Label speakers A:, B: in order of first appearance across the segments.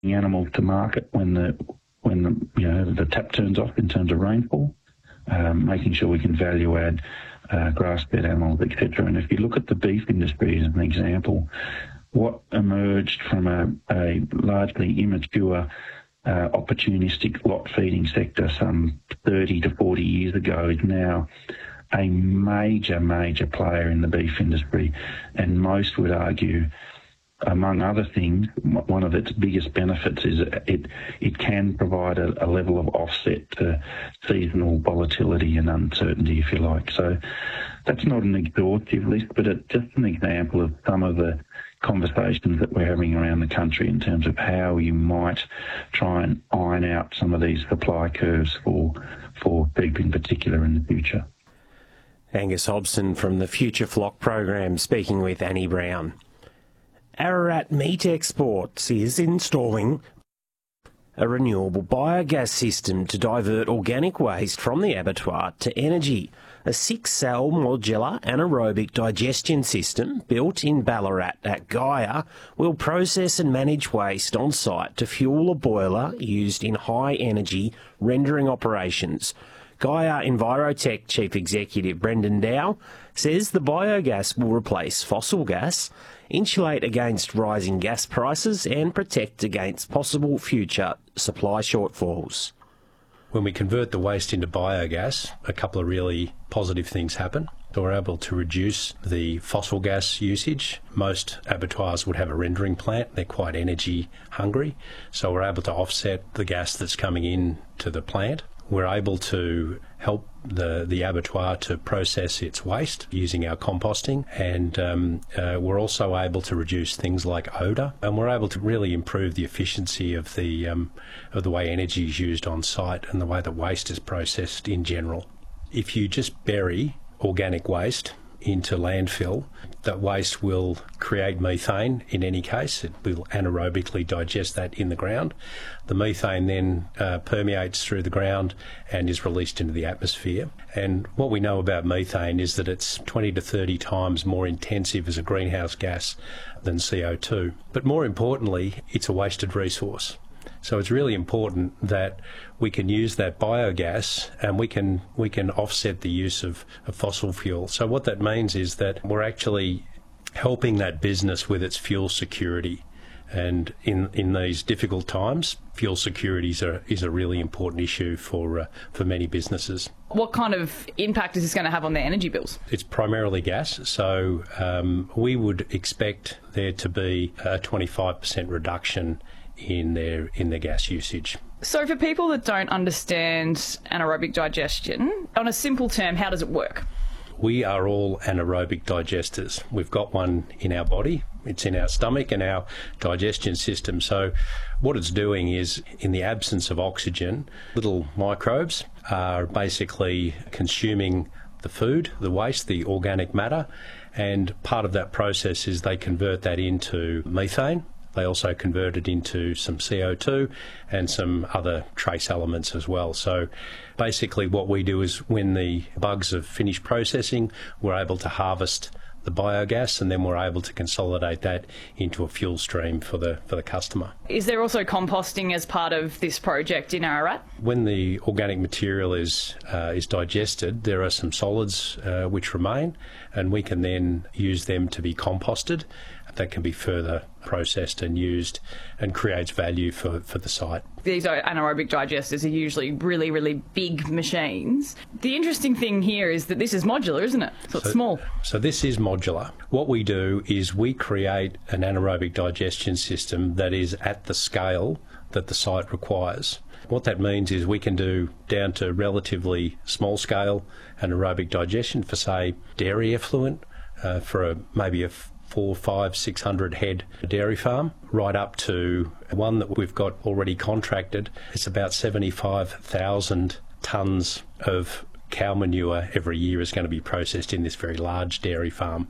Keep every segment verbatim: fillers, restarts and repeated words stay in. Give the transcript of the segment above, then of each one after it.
A: animals to market when the when the, you know, the tap turns off in terms of rainfall, um, making sure we can value add uh, grass-fed animals, et cetera. And if you look at the beef industry as an example, what emerged from a, a largely immature, uh, opportunistic lot feeding sector some thirty to forty years ago is now a major, major player in the beef industry. And most would argue, among other things, one of its biggest benefits is it it can provide a, a level of offset to seasonal volatility and uncertainty, if you like. So that's not an exhaustive list, but it's just an example of some of the conversations that we're having around the country in terms of how you might try and iron out some of these supply curves for, for beef in particular in the future.
B: Angus Hobson from the Future Flock program speaking with Annie Brown. Ararat Meat Exports is installing a renewable biogas system to divert organic waste from the abattoir to energy. A six-cell modular anaerobic digestion system built in Ballarat at Gaia will process and manage waste on site to fuel a boiler used in high-energy rendering operations. Gaia Envirotech Chief Executive Brendan Dow says the biogas will replace fossil gas, insulate against rising gas prices and protect against possible future supply shortfalls.
C: When we convert the waste into biogas, a couple of really positive things happen. So we're able to reduce the fossil gas usage. Most abattoirs would have a rendering plant. They're quite energy hungry. So we're able to offset the gas that's coming in to the plant. We're able to help the, the abattoir to process its waste using our composting, and um, uh, we're also able to reduce things like odour, and we're able to really improve the efficiency of the um, of the way energy is used on site and the way that waste is processed in general. If you just bury organic waste into landfill, that waste will create methane in any case. It will anaerobically digest that in the ground. The methane then uh, permeates through the ground and is released into the atmosphere. And what we know about methane is that it's twenty to thirty times more intensive as a greenhouse gas than C O two. But more importantly, it's a wasted resource. So it's really important that we can use that biogas and we can we can offset the use of, of fossil fuel. So what that means is that we're actually helping that business with its fuel security. And in, in these difficult times, fuel security is a, is a really important issue for uh, for many businesses.
D: What kind of impact is this going to have on their energy bills?
C: It's primarily gas, so um, we would expect there to be a twenty-five percent reduction in their in their gas usage.
D: So for people that don't understand anaerobic digestion, on a simple term, how does it work?
C: We are all anaerobic digesters. We've got one in our body. It's in our stomach and our digestion system. So what it's doing is, in the absence of oxygen, little microbes are basically consuming the food, the waste, the organic matter, and part of that process is they convert that into methane. They also convert it into some C O two and some other trace elements as well. So basically what we do is, when the bugs have finished processing, we're able to harvest the biogas, and then we're able to consolidate that into a fuel stream for the for the customer.
D: Is there also composting as part of this project in Ararat?
C: When the organic material is uh, is digested, there are some solids uh, which remain, and we can then use them to be composted. That can be further processed and used and creates value for, for the site.
D: These anaerobic digesters are usually really, really big machines. The interesting thing here is that this is modular, isn't it? So, so it's small.
C: So this is modular. What we do is we create an anaerobic digestion system that is at the scale that the site requires. What that means is we can do down to relatively small scale anaerobic digestion for, say, dairy effluent, uh, for a, maybe a four, five, six hundred head dairy farm, right up to one that we've got already contracted. It's about seventy-five thousand tonnes of cow manure every year is going to be processed in this very large dairy farm.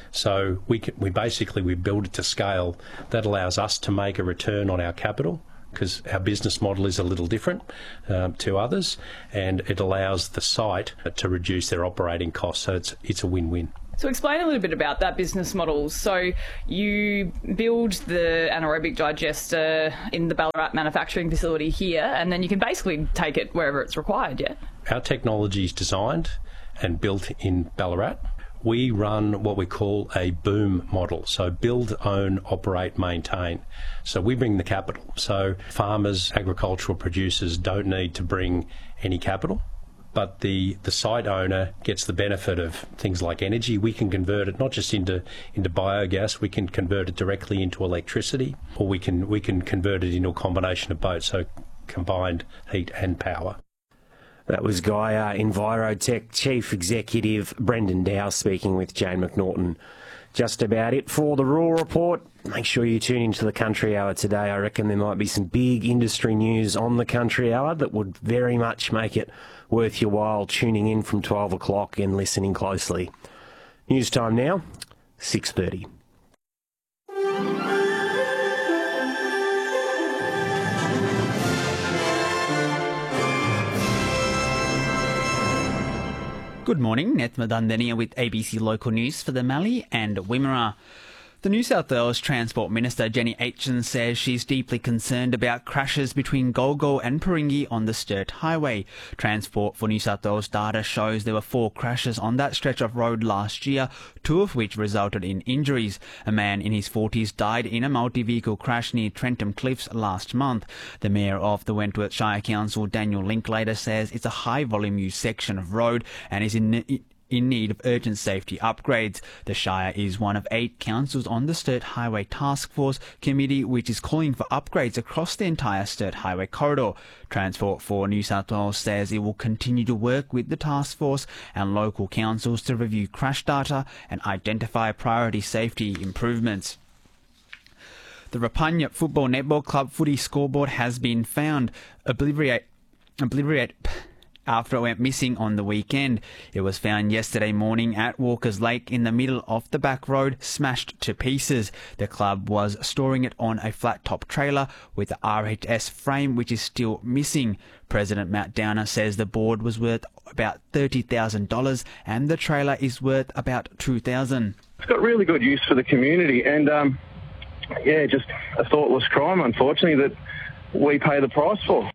C: So we can, we basically we build it to scale that allows us to make a return on our capital, because our business model is a little different um, to others, and it allows the site to reduce their operating costs. So it's it's a win-win.
D: So explain a little bit about that business model. So you build the anaerobic digester in the Ballarat manufacturing facility here, and then you can basically take it wherever it's required, yeah?
C: Our technology is designed and built in Ballarat. We run what we call a boom model, so build, own, operate, maintain. So we bring the capital. So farmers, agricultural producers don't need to bring any capital, but the, the site owner gets the benefit of things like energy. We can convert it not just into, into biogas, we can convert it directly into electricity, or we can, we can convert it into a combination of both, so combined heat and power.
B: That was Gaia Envirotech Chief Executive Brendan Dow speaking with Jane McNaughton. Just about it for the Raw Report. Make sure you tune into the Country Hour today. I reckon there might be some big industry news on the Country Hour that would very much make it worth your while tuning in from twelve o'clock and listening closely. News time now, six thirty.
E: Good morning, Nethma Dundania with A B C Local News for the Mallee and Wimmera. The New South Wales Transport Minister Jenny Aitken says she's deeply concerned about crashes between Golgo and Paringi on the Sturt Highway. Transport for New South Wales data shows there were four crashes on that stretch of road last year, two of which resulted in injuries. A man in his forties died in a multi-vehicle crash near Trentham Cliffs last month. The Mayor of the Wentworth Shire Council, Daniel Linklater, says it's a high-volume use section of road and is in in need of urgent safety upgrades. The Shire is one of eight councils on the Sturt Highway Task Force Committee, which is calling for upgrades across the entire Sturt Highway corridor. Transport for New South Wales says it will continue to work with the task force and local councils to review crash data and identify priority safety improvements. The Rapanya Football Netball Club footy scoreboard has been found. Obliviate... Obliviate... after it went missing on the weekend. It was found yesterday morning at Walker's Lake in the middle of the back road, smashed to pieces. The club was storing it on a flat-top trailer with the R H S frame, which is still missing. President Matt Downer says the board was worth about thirty thousand dollars and the trailer is worth about two thousand dollars.
F: It's got really good use for the community and, um, yeah, just a thoughtless crime, unfortunately, that we pay the price for.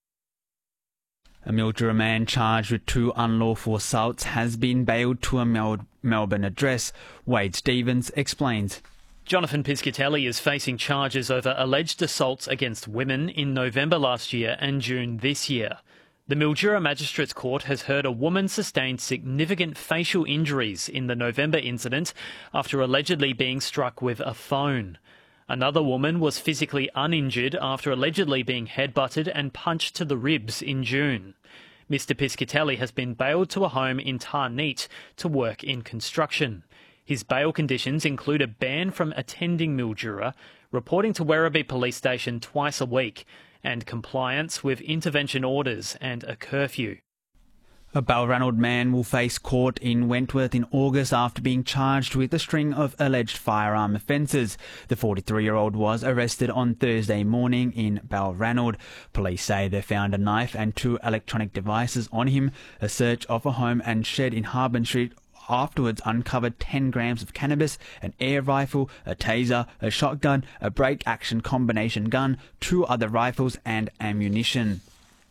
E: A Mildura man charged with two unlawful assaults has been bailed to a Mel- Melbourne address. Wade Stevens explains.
G: Jonathan Piscatelli is facing charges over alleged assaults against women in November last year and June this year. The Mildura Magistrates Court has heard a woman sustained significant facial injuries in the November incident after allegedly being struck with a phone. Another woman was physically uninjured after allegedly being headbutted and punched to the ribs in June. Mister Piscatelli has been bailed to a home in Tarneet to work in construction. His bail conditions include a ban from attending Mildura, reporting to Werribee Police Station twice a week, and compliance with intervention orders and a curfew.
E: A Balranald man will face court in Wentworth in August after being charged with a string of alleged firearm offences. The forty-three-year-old was arrested on Thursday morning in Balranald. Police say they found a knife and two electronic devices on him. A search of a home and shed in Harbin Street afterwards uncovered ten grams of cannabis, an air rifle, a taser, a shotgun, a break-action combination gun, two other rifles and ammunition.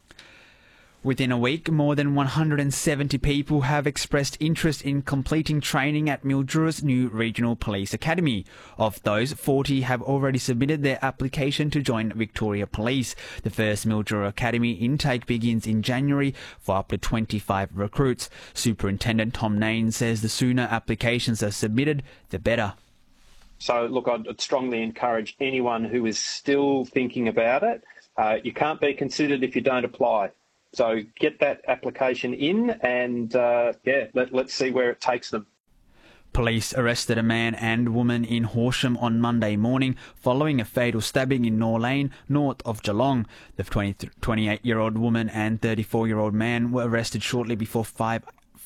E: Within a week, more than one hundred seventy people have expressed interest in completing training at Mildura's new Regional Police Academy. Of those, forty have already submitted their application to join Victoria Police. The first Mildura Academy intake begins in January for up to twenty-five recruits. Superintendent Tom Nain says the sooner applications are submitted, the better.
H: So, look, I'd strongly encourage anyone who is still thinking about it. Uh, you can't be considered if you don't apply. So get that application in and, uh, yeah, let, let's see where it takes them.
E: Police arrested a man and woman in Horsham on Monday morning following a fatal stabbing in Nor Lane, north of Geelong. The twenty-eight-year-old woman and thirty-four-year-old man were arrested shortly before five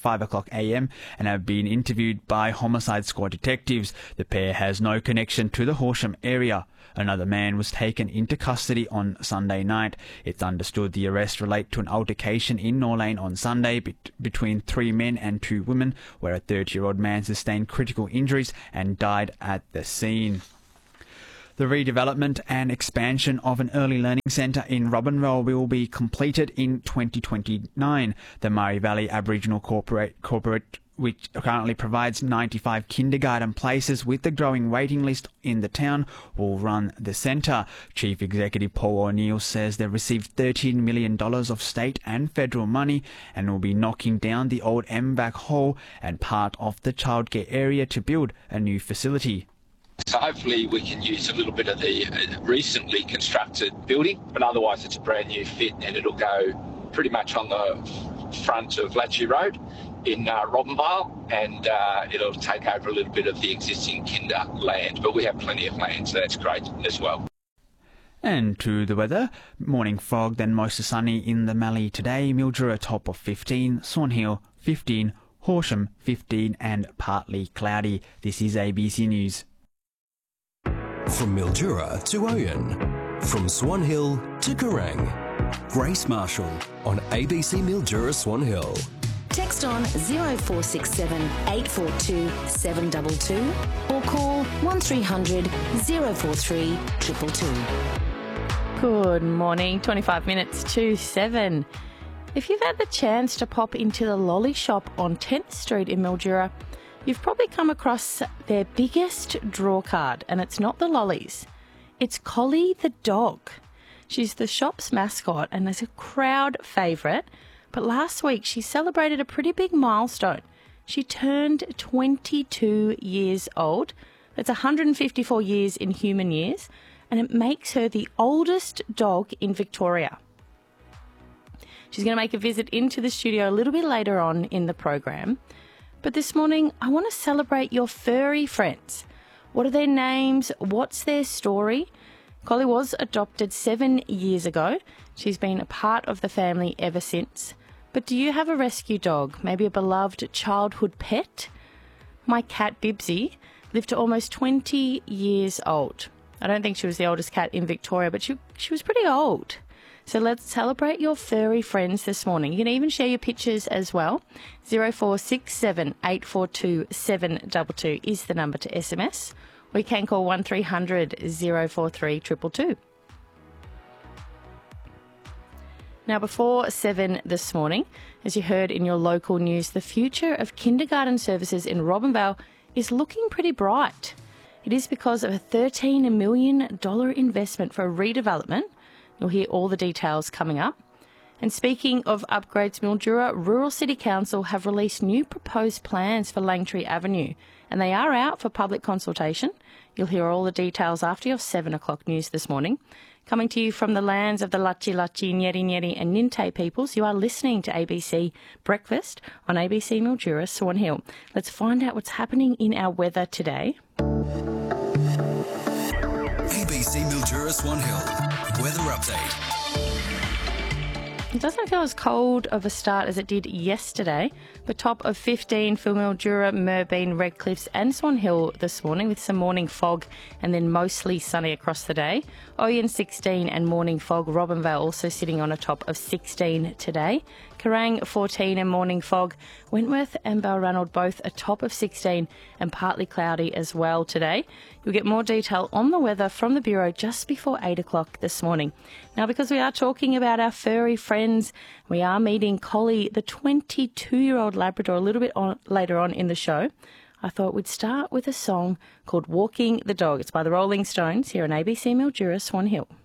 E: five o'clock a m and have been interviewed by Homicide Squad detectives. The pair has no connection to the Horsham area. Another man was taken into custody on Sunday night. It's understood the arrests relate to an altercation in Norlane on Sunday be- between three men and two women, where a thirty-year-old man sustained critical injuries and died at the scene. The redevelopment and expansion of an early learning centre in Robinvale will be completed in twenty twenty-nine. The Murray Valley Aboriginal Corporate, Corporate which currently provides ninety-five kindergarten places with the growing waiting list in the town, will run the centre. Chief Executive Paul O'Neill says they've received thirteen million dollars of state and federal money and will be knocking down the old M V A C hall and part of the childcare area to build a new facility.
I: So hopefully we can use a little bit of the recently constructed building, but otherwise it's a brand new fit and it'll go pretty much on the front of Latchy Road in uh, Robinvale, and uh, it'll take over a little bit of the existing kinder land, but we have plenty of land, so that's great as well.
E: And to the weather, morning fog, then mostly sunny in the Mallee today. Mildura top of fifteen, Swan Hill fifteen, Horsham fifteen and partly cloudy. This is A B C News.
J: From Mildura to Oyen, from Swan Hill to Kerrang. Grace Marshall on A B C Mildura Swan Hill.
K: Text on zero four six seven, eight four two, seven two two or call one three hundred, zero four three, two two two.
L: Good morning, twenty-five minutes to seven. If you've had the chance to pop into the Lolly Shop on tenth Street in Mildura, you've probably come across their biggest draw card, and it's not the lollies. It's Collie the dog. She's the shop's mascot and is a crowd favourite. But last week, she celebrated a pretty big milestone. She turned twenty-two years old. That's one hundred fifty-four years in human years, and it makes her the oldest dog in Victoria. She's going to make a visit into the studio a little bit later on in the program. But this morning, I want to celebrate your furry friends. What are their names? What's their story? Collie was adopted seven years ago. She's been a part of the family ever since. But do you have a rescue dog, maybe a beloved childhood pet? My cat, Bibsy, lived to almost twenty years old. I don't think she was the oldest cat in Victoria, but she, she was pretty old. So let's celebrate your furry friends this morning. You can even share your pictures as well. zero four six seven, eight four two, seven two two is the number to S M S. We can call one three hundred, zero four three, two two two. Now, before seven this morning, as you heard in your local news, the future of kindergarten services in Robinvale is looking pretty bright. It is because of a thirteen million dollars investment for a redevelopment. You'll hear all the details coming up. And speaking of upgrades, Mildura Rural City Council have released new proposed plans for Langtree Avenue, and they are out for public consultation. You'll hear all the details after your seven o'clock news this morning. Coming to you from the lands of the Latchi Latchi, Nyeri Nyeri and Ninte peoples, you are listening to A B C Breakfast on A B C Mildura Swan Hill. Let's find out what's happening in our weather today.
J: A B C Mildura Swan Hill weather update.
L: It doesn't feel as cold of a start as it did yesterday, but top of fifteen for Mildura, Merbeen, Redcliffs and Swan Hill this morning with some morning fog and then mostly sunny across the day. Oyen sixteen and morning fog. Robinvale also sitting on a top of sixteen today. Kerrang fourteen and morning fog. Wentworth and Balranald both a top of sixteen and partly cloudy as well today. You'll get more detail on the weather from the Bureau just before eight o'clock this morning. Now, because we are talking about our furry friends, we are meeting Collie, the twenty-two-year-old Labrador, a little bit on, later on in the show. I thought we'd start with a song called Walking the Dog. It's by the Rolling Stones here on A B C Mildura Swan Hill.